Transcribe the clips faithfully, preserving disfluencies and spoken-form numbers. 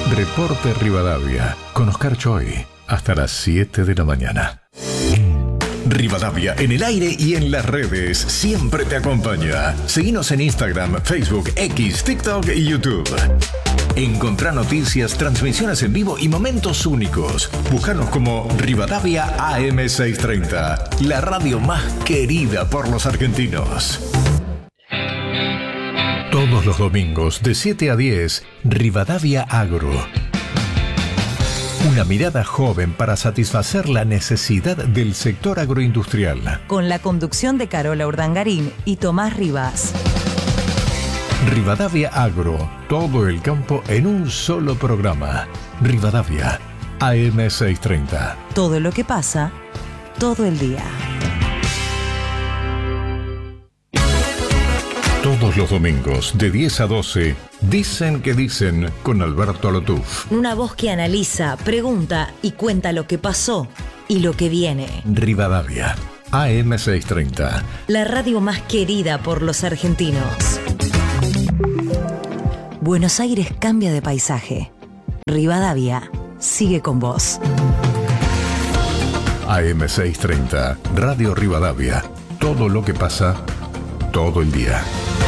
Reporte Rivadavia, con Oscar Choi, hasta las siete de la mañana. Rivadavia en el aire y en las redes siempre te acompaña. Seguinos en Instagram, Facebook, X, TikTok y YouTube. Encontrá noticias, transmisiones en vivo y momentos únicos. Búscanos como Rivadavia A M seiscientos treinta, la radio más querida por los argentinos. Todos los domingos de siete a diez, Rivadavia Agro. Una mirada joven para satisfacer la necesidad del sector agroindustrial. Con la conducción de Carola Urdangarín y Tomás Rivas. Rivadavia Agro, todo el campo en un solo programa. Rivadavia, A M seiscientos treinta. Todo lo que pasa, todo el día. Todos los domingos, de diez a doce, Dicen que Dicen, con Alberto Alotuf. Una voz que analiza, pregunta y cuenta lo que pasó y lo que viene. Rivadavia, A M seiscientos treinta. La radio más querida por los argentinos. Buenos Aires cambia de paisaje. Rivadavia sigue con vos. A M seiscientos treinta, Radio Rivadavia. Todo lo que pasa, todo el día.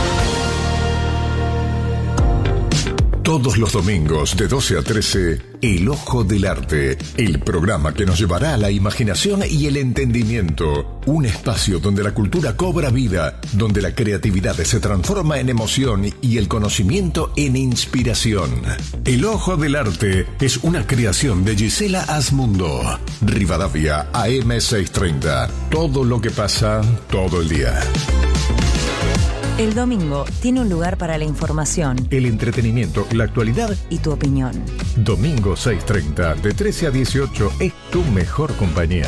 Todos los domingos de doce a trece, El Ojo del Arte, el programa que nos llevará a la imaginación y el entendimiento. Un espacio donde la cultura cobra vida, donde la creatividad se transforma en emoción y el conocimiento en inspiración. El Ojo del Arte es una creación de Gisela Asmundo. Rivadavia, A M seiscientos treinta. Todo lo que pasa, todo el día. El domingo tiene un lugar para la información, el entretenimiento, la actualidad y tu opinión. Domingo seiscientos treinta, de trece a dieciocho, es tu mejor compañía.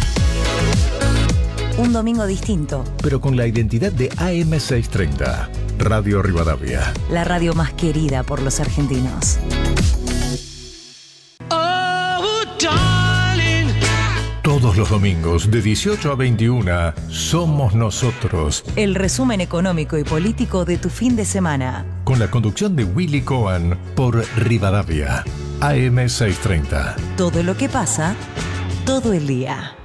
Un domingo distinto, pero con la identidad de A M seiscientos treinta. Radio Rivadavia. La radio más querida por los argentinos. Todos los domingos de dieciocho a veintiuna, Somos Nosotros. El resumen económico y político de tu fin de semana. Con la conducción de Willy Cohen por Rivadavia, A M seiscientos treinta. Todo lo que pasa, todo el día.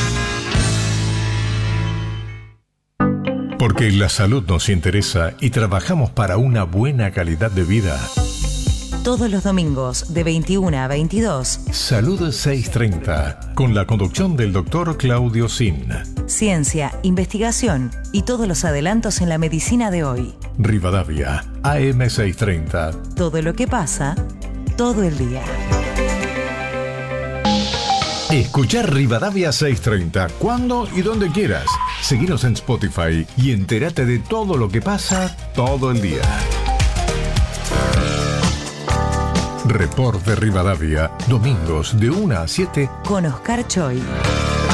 Porque la salud nos interesa y trabajamos para una buena calidad de vida. Todos los domingos de veintiuna a veintidós. Salud seiscientos treinta, con la conducción del doctor Claudio Sin. Ciencia, investigación y todos los adelantos en la medicina de hoy. Rivadavia, A M seiscientos treinta. Todo lo que pasa, todo el día. Escuchar Rivadavia seiscientos treinta cuando y donde quieras. Seguinos en Spotify y entérate de todo lo que pasa todo el día. Reporte Rivadavia, domingos de una a siete, con Oscar Choi.